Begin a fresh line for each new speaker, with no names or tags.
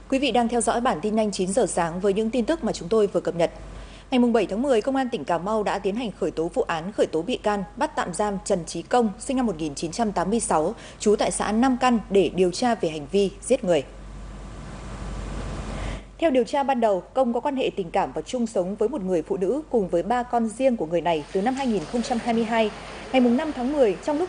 Quý vị đang theo dõi bản tin nhanh 9 giờ sáng với những tin tức mà chúng tôi vừa cập nhật. Ngày 7 tháng 10, Công an tỉnh Cà Mau đã tiến hành khởi tố vụ án, khởi tố bị can, bắt tạm giam Trần Chí Công, sinh năm 1986, trú tại xã Nam Căn để điều tra về hành vi giết người. Theo điều tra ban đầu, Công có quan hệ tình cảm và chung sống với một người phụ nữ cùng với 3 con riêng của người này từ năm 2022. Ngày 5 tháng 10, trong lúc